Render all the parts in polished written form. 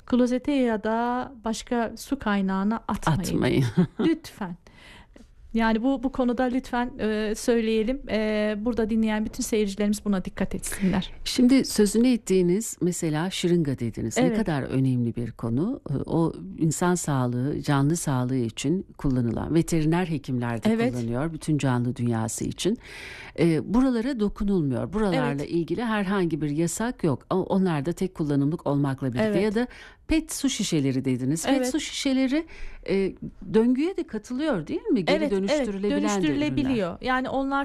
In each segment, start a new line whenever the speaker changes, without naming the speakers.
klozete ya da başka su kaynağına atmayın. Lütfen. Yani bu konuda lütfen söyleyelim. Burada dinleyen bütün seyircilerimiz buna dikkat etsinler.
Şimdi sözünü ettiğiniz mesela şırınga dediniz.
Evet.
Ne kadar önemli bir konu. O insan sağlığı, canlı sağlığı için kullanılan, veteriner hekimler de
Evet.
kullanıyor. Bütün canlı dünyası için. Buralara dokunulmuyor. Buralarla ilgili herhangi bir yasak yok. Onlar da tek kullanımlık olmakla birlikte. Ya da pet su şişeleri dediniz. Pet su şişeleri döngüye de katılıyor değil mi? Geri
dönüştürülebiliyor. Yani onlar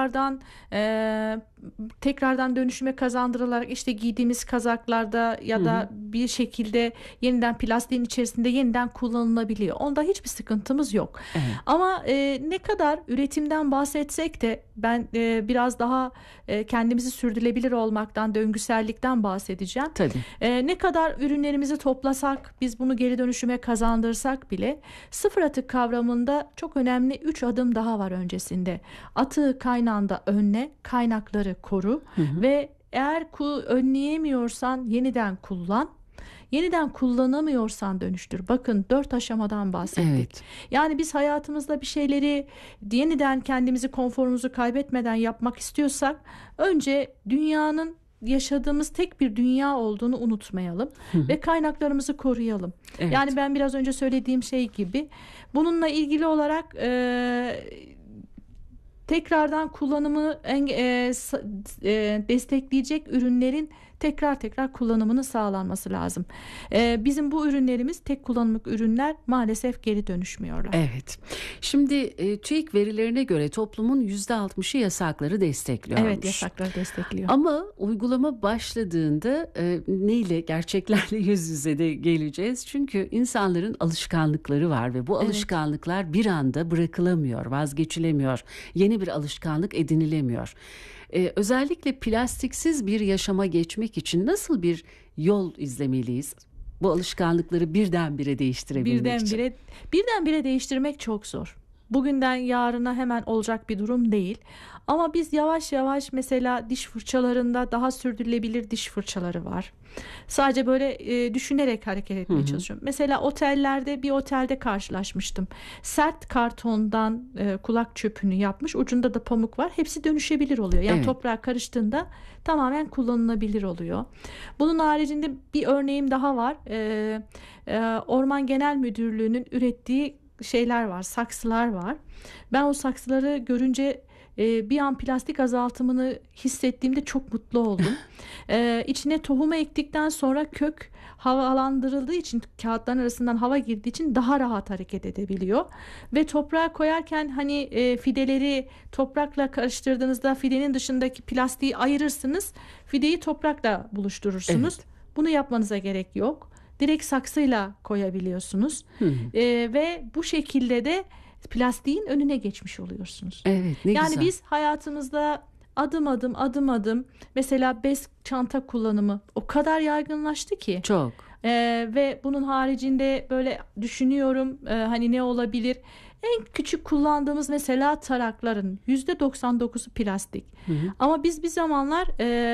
tekrardan dönüşüme kazandırılarak işte giydiğimiz kazaklarda ya da bir şekilde yeniden plastiğin içerisinde yeniden kullanılabiliyor. Onda hiçbir sıkıntımız yok.
Evet.
Ama ne kadar üretimden bahsetsek de ben biraz daha kendimizi sürdürülebilir olmaktan, döngüsellikten bahsedeceğim.
Tabii.
Ne kadar ürünlerimizi toplasak, biz bunu geri dönüşüme kazandırsak bile sıfır atık kavramında çok önemli 3 adım daha var öncesinde. Atığı kaynağında önle, kaynakları koru ve eğer önleyemiyorsan yeniden kullan. Yeniden kullanamıyorsan dönüştür. Bakın 4 aşamadan bahsettik.
Evet.
Yani biz hayatımızda bir şeyleri yeniden kendimizi, konforumuzu kaybetmeden yapmak istiyorsak önce dünyanın yaşadığımız tek bir dünya olduğunu unutmayalım ve kaynaklarımızı koruyalım.
Evet.
Yani ben biraz önce söylediğim şey gibi bununla ilgili olarak tekrardan kullanımı destekleyecek ürünlerin tekrar kullanımının sağlanması lazım. Bizim bu ürünlerimiz tek kullanımlık ürünler, maalesef geri dönüşmüyorlar.
Evet. Şimdi TÜİK verilerine göre toplumun %60'ı yasakları destekliyormuş.
Evet, yasakları destekliyor.
Ama uygulama başladığında neyle, gerçeklerle yüz yüze de geleceğiz. Çünkü insanların alışkanlıkları var ve bu alışkanlıklar bir anda bırakılamıyor, vazgeçilemiyor. Yeni bir alışkanlık edinilemiyor. Özellikle plastiksiz bir yaşama geçmek için nasıl bir yol izlemeliyiz? Bu alışkanlıkları birdenbire değiştirebilmek için.
Birdenbire değiştirmek çok zor. Bugünden yarına hemen olacak bir durum değil. Ama biz yavaş yavaş, mesela diş fırçalarında daha sürdürülebilir diş fırçaları var. Sadece böyle düşünerek hareket etmeye çalışıyorum. Mesela bir otelde karşılaşmıştım. Sert kartondan kulak çöpünü yapmış. Ucunda da pamuk var. Hepsi dönüşebilir oluyor. Yani toprağa karıştığında tamamen kullanılabilir oluyor. Bunun haricinde bir örneğim daha var. Orman Genel Müdürlüğü'nün ürettiği şeyler var, saksılar var. Ben o saksıları görünce bir an plastik azaltımını hissettiğimde çok mutlu oldum. İçine tohumu ektikten sonra kök havalandırıldığı için, kağıtların arasından hava girdiği için daha rahat hareket edebiliyor. Ve toprağa koyarken hani fideleri toprakla karıştırdığınızda fidenin dışındaki plastiği ayırırsınız. Fideyi toprakla buluşturursunuz. Evet. Bunu yapmanıza gerek yok. Direkt saksıyla koyabiliyorsunuz. Ve bu şekilde de plastiğin önüne geçmiş oluyorsunuz.
Evet, ne
yani
güzel.
Biz hayatımızda adım adım mesela bez çanta kullanımı o kadar yaygınlaştı ki.
Çok.
Ve bunun haricinde böyle düşünüyorum, hani ne olabilir? En küçük kullandığımız mesela tarakların %99'u plastik. Ama biz bir zamanlar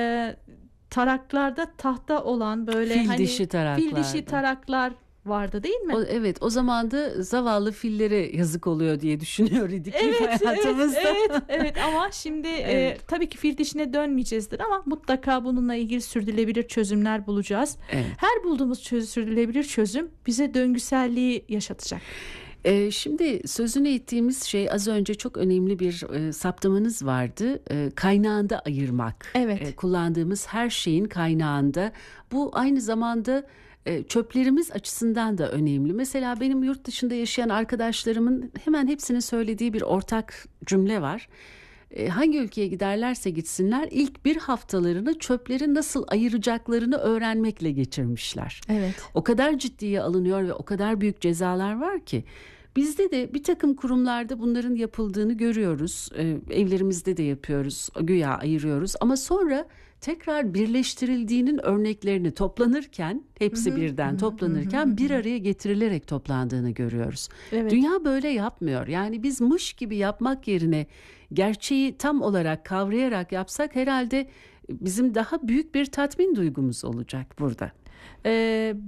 taraklarda tahta olan böyle
fil dişi
taraklar vardı değil mi?
O zaman da zavallı fillere yazık oluyor diye düşünüyor idik hayatımızda.
Evet ama şimdi tabii ki fil dişine dönmeyeceğizdir ama mutlaka bununla ilgili sürdürülebilir çözümler bulacağız. Evet. Her bulduğumuz sürdürülebilir çözüm bize döngüselliği yaşatacak.
Şimdi sözünü ettiğimiz şey, az önce çok önemli bir saptamanız vardı. Kaynağında ayırmak.
Evet.
Kullandığımız her şeyin kaynağında. Bu aynı zamanda çöplerimiz açısından da önemli. Mesela benim yurt dışında yaşayan arkadaşlarımın hemen hepsinin söylediği bir ortak cümle var. Hangi ülkeye giderlerse gitsinler ilk bir haftalarını çöpleri nasıl ayıracaklarını öğrenmekle geçirmişler.
Evet.
O kadar ciddiye alınıyor ve o kadar büyük cezalar var ki. Bizde de bir takım kurumlarda bunların yapıldığını görüyoruz. Evlerimizde de yapıyoruz. Güya ayırıyoruz ama sonra tekrar birleştirildiğinin örneklerini toplanırken, hepsi birden toplanırken bir araya getirilerek toplandığını görüyoruz. Evet. Dünya böyle yapmıyor. Yani biz mış gibi yapmak yerine gerçeği tam olarak kavrayarak yapsak herhalde bizim daha büyük bir tatmin duygumuz olacak burada.